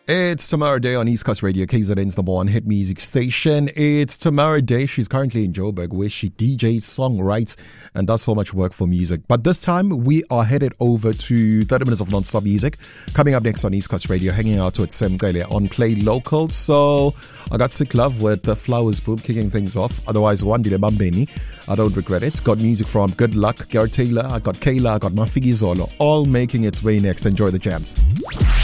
It's Tamara Day on East Coast Radio, KZN's number one hit music station. It's Tamara Day. She's currently in Joburg, where she DJs, songwrites, and does so much work for music. But this time, we are headed over to 30 minutes of non-stop music. Coming up next on East Coast Radio, hanging out with Semkele on Play Local. So, I got Sick Love with the Flowers Boom kicking things off. Otherwise, Wandile Bambeni. I don't regret it. Got music from Good Luck, Garrett Taylor. I got Kayla, I got Mafigi Zolo. All making its way next. Enjoy the jams.